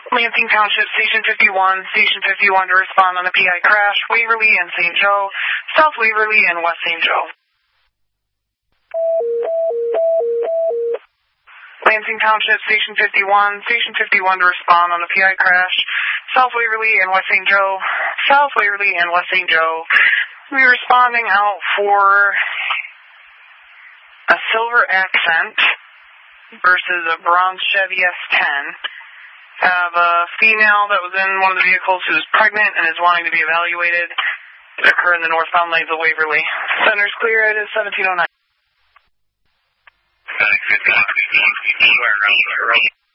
Lansing Township, Station 51 to respond on a PI crash, Waverly and St. Joe, South Waverly and West St. Joe. Lansing Township, Station 51 to respond on a PI crash, South Waverly and West St. Joe, South Waverly and West St. Joe. We're responding out for a silver Accent versus a bronze Chevy S10. Have a female that was in one of the vehicles who is pregnant and is wanting to be evaluated. It occurred in the northbound lanes of Waverly. Center's clear. It is 1709.